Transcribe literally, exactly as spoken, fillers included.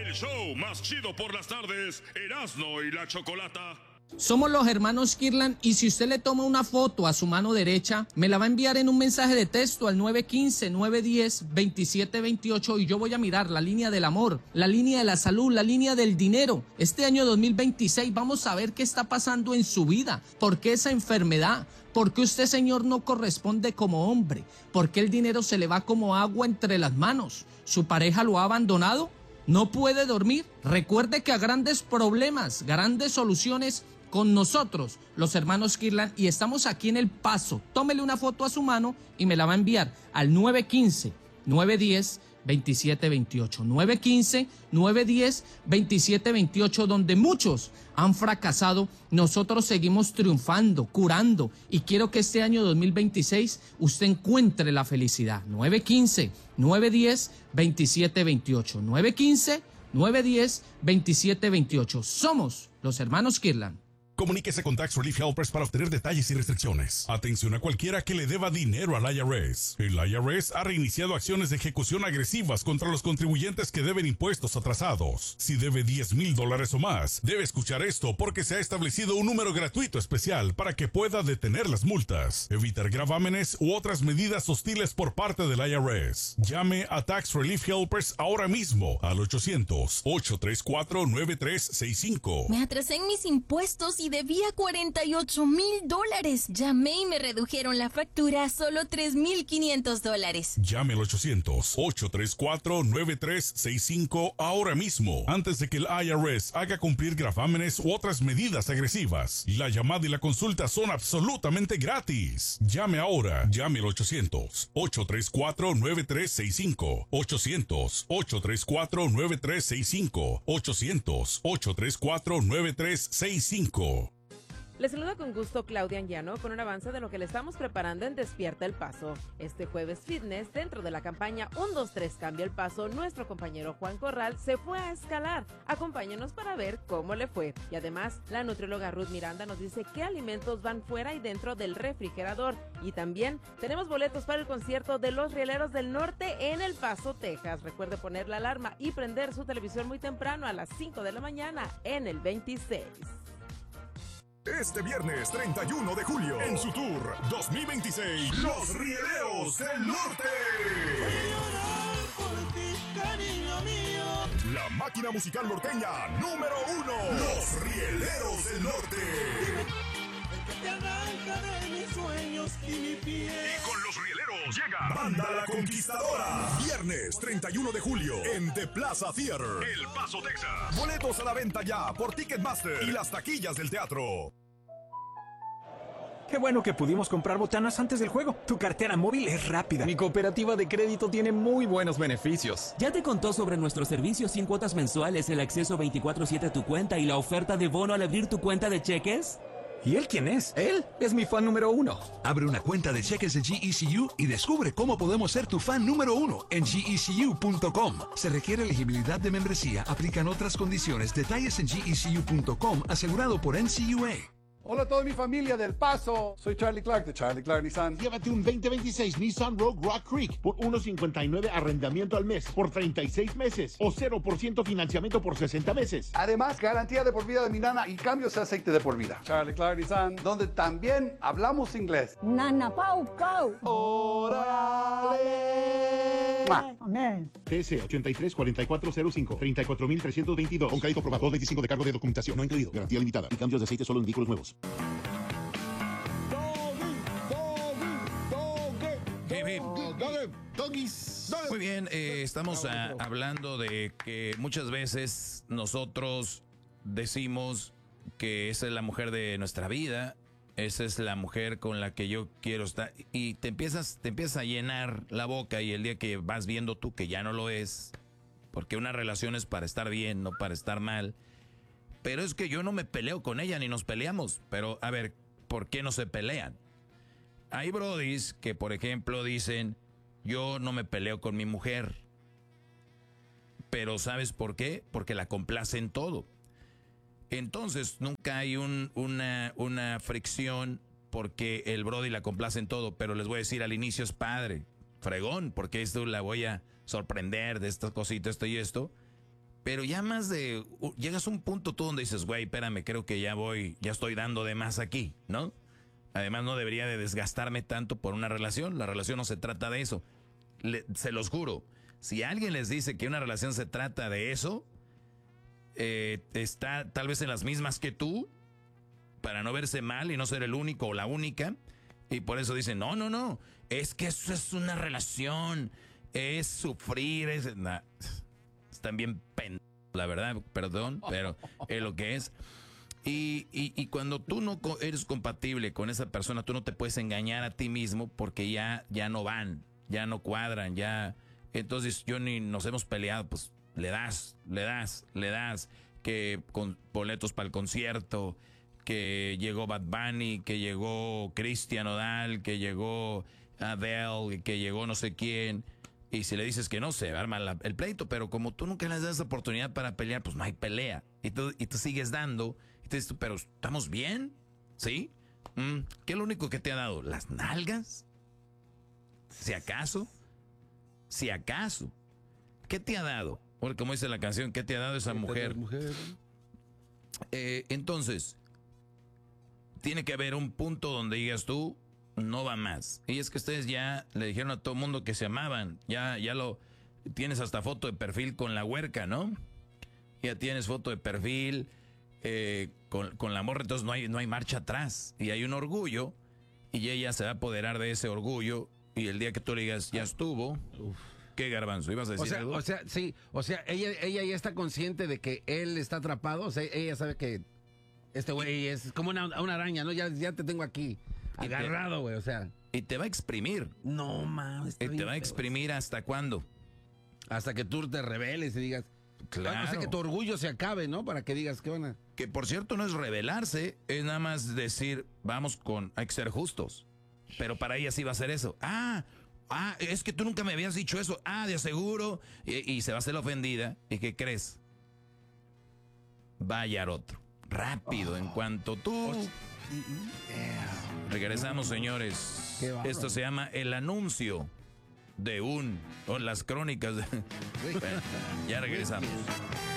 El show más chido por las tardes, Erasmo y la Chocolata. Somos los hermanos Kirlan y si usted le toma una foto a su mano derecha, me la va a enviar en un mensaje de texto al nueve uno cinco, nueve uno cero, dos siete dos ocho y yo voy a mirar la línea del amor, la línea de la salud, la línea del dinero. Este año dos mil veintiséis vamos a ver qué está pasando en su vida, por qué esa enfermedad, por qué usted, señor, no corresponde como hombre, por qué el dinero se le va como agua entre las manos, su pareja lo ha abandonado, no puede dormir. Recuerde que a grandes problemas, grandes soluciones con nosotros, los hermanos Kirlan, y estamos aquí en El Paso. Tómele una foto a su mano y me la va a enviar al nueve uno cinco, nueve uno cero, dos siete dos ocho. nueve uno cinco, nueve uno cero, dos siete dos ocho, donde muchos han fracasado, nosotros seguimos triunfando, curando, y quiero que este año dos mil veintiséis usted encuentre la felicidad. nueve uno cinco, nueve uno cero, dos siete dos ocho. nueve uno cinco, nueve uno cero, dos siete dos ocho. Somos los hermanos Kirlan. Comuníquese con Tax Relief Helpers para obtener detalles y restricciones. Atención a cualquiera que le deba dinero al I R S. El I R S ha reiniciado acciones de ejecución agresivas contra los contribuyentes que deben impuestos atrasados. Si debe diez mil dólares o más, debe escuchar esto porque se ha establecido un número gratuito especial para que pueda detener las multas, evitar gravámenes u otras medidas hostiles por parte del I R S. Llame a Tax Relief Helpers ahora mismo al ochocientos, ocho tres cuatro, nueve tres seis cinco. Me atrasé en mis impuestos y debía cuarenta y ocho mil dólares. Llamé y me redujeron la factura a solo tres mil quinientos dólares. Llame al ochocientos, ocho tres cuatro, nueve tres seis cinco ahora mismo, antes de que el I R S haga cumplir gravámenes u otras medidas agresivas. La llamada y la consulta son absolutamente gratis. Llame ahora. Llame al ochocientos, ocho tres cuatro, nueve tres seis cinco. ochocientos, ocho tres cuatro, nueve tres seis cinco. ochocientos, ocho tres cuatro, nueve tres seis cinco. Les saluda con gusto Claudia Anguiano con un avance de lo que le estamos preparando en Despierta el Paso. Este jueves fitness, dentro de la campaña uno dos tres Cambia el Paso, nuestro compañero Juan Corral se fue a escalar. Acompáñenos para ver cómo le fue. Y además, la nutrióloga Ruth Miranda nos dice qué alimentos van fuera y dentro del refrigerador. Y también tenemos boletos para el concierto de los Rieleros del Norte en El Paso, Texas. Recuerde poner la alarma y prender su televisión muy temprano a las cinco de la mañana en el veintiséis. Este viernes treinta y uno de julio, en su tour dos mil veintiséis, Los Rieleros del Norte. La máquina musical norteña número uno. Los Rieleros del Norte. Y con Los Rieleros llega Banda La Conquistadora. Viernes treinta y uno de julio en The Plaza Theater, El Paso, Texas. Boletos a la venta ya por Ticketmaster y las taquillas del teatro. Qué bueno que pudimos comprar botanas antes del juego. Tu cartera móvil es rápida. Mi cooperativa de crédito tiene muy buenos beneficios. ¿Ya te contó sobre nuestros servicios sin cuotas mensuales, el acceso veinticuatro siete a tu cuenta y la oferta de bono al abrir tu cuenta de cheques? ¿Y él quién es? Él es mi fan número uno. Abre una cuenta de cheques de G E C U y descubre cómo podemos ser tu fan número uno en G E C U punto com. Se requiere elegibilidad de membresía, aplican otras condiciones, detalles en G E C U punto com, asegurado por N C U A. Hola a toda mi familia del Paso, soy Charlie Clark de Charlie Clark Nissan. Llévate un veinte veintiséis Nissan Rogue Rock Creek por uno cincuenta y nueve arrendamiento al mes por treinta y seis meses o cero por ciento financiamiento por sesenta meses. Además, garantía de por vida de mi nana y cambios de aceite de por vida. Charlie Clark Nissan, donde también hablamos inglés. Nana Pau Pau. ¡Órale! Amén. T S ochenta y tres cuarenta y cuatro cero cinco, treinta y cuatro mil trescientos veintidós. Con crédito aprobado, dos veinticinco de cargo de documentación. No incluido. Garantía limitada. Y cambios de aceite solo en vehículos nuevos. Muy bien, eh, estamos a, hablando de que muchas veces nosotros decimos que esa es la mujer de nuestra vida, esa es la mujer con la que yo quiero estar, y te empiezas, te empiezas a llenar la boca, y el día que vas viendo tú que ya no lo es, porque una relación es para estar bien, no para estar mal, pero es que yo no me peleo con ella ni nos peleamos, pero a ver, ¿por qué no se pelean? Hay brodis que, por ejemplo, dicen, yo no me peleo con mi mujer, pero ¿sabes por qué? Porque la complace en todo. Entonces nunca hay un, una, una fricción porque el brody la complace en todo, pero les voy a decir, al inicio es padre, fregón, porque esto la voy a sorprender de estas cositas, esto y esto, Pero ya más de, llegas a un punto tú donde dices, güey, espérame, creo que ya voy, ya estoy dando de más aquí, ¿no? Además no debería de desgastarme tanto por una relación, la relación no se trata de eso. Le, se los juro, si alguien les dice que una relación se trata de eso, eh, está tal vez en las mismas que tú, para no verse mal y no ser el único o la única, y por eso dicen, no, no, no, es que eso es una relación, es sufrir, es... Nah, están bien pendejos, la verdad, perdón, pero es lo que es. Y, y, y cuando tú no eres compatible con esa persona, tú no te puedes engañar a ti mismo porque ya, ya no van, ya no cuadran, ya... Entonces yo ni nos hemos peleado, pues le das, le das, le das, que con boletos para el concierto, que llegó Bad Bunny, que llegó Cristian Nodal, que llegó Adele, que llegó no sé quién... Y si le dices que no, se arma la, el pleito, pero como tú nunca les das oportunidad para pelear, pues no hay pelea. Y tú, y tú sigues dando, y te dices, pero ¿estamos bien? ¿Sí? Mm, ¿qué es lo único que te ha dado? ¿Las nalgas? ¿Si acaso? ¿Si acaso? ¿Qué te ha dado? Porque como dice la canción, ¿qué te ha dado esa mujer? mujer? Eh, entonces, tiene que haber un punto donde digas tú, no va más. Y es que ustedes ya le dijeron a todo el mundo que se amaban. Ya, ya lo tienes hasta foto de perfil con la huerca, ¿no? Ya tienes foto de perfil eh, con, con la morra, entonces no hay, no hay marcha atrás. Y hay un orgullo, y ella se va a apoderar de ese orgullo. Y el día que tú le digas, ya estuvo. Uf. ¿Qué, Garbanzo? ¿Ibas a decir o sea, algo? O sea, sí. O sea, ella, ella ya está consciente de que él está atrapado. O sea, ella sabe que este güey es como una, una araña, ¿no? Ya, ya te tengo aquí. Agarrado, güey, o sea. Y te va a exprimir. No, mames. Y te va a exprimir hasta cuándo. Hasta que tú te rebeles y digas. Claro. O sea, que tu orgullo se acabe, ¿no? Para que digas, ¿qué van a...? Que por cierto no es rebelarse, es nada más decir, vamos con, hay que ser justos. Pero para ella sí va a ser eso. Ah, ah, es que tú nunca me habías dicho eso. Ah, de aseguro. Y, y se va a hacer la ofendida. ¿Y qué crees? Va a hallar otro. Rápido, oh. En cuanto tú... Regresamos, señores. Esto se llama el anuncio de un... o las crónicas de... Bueno, ya regresamos.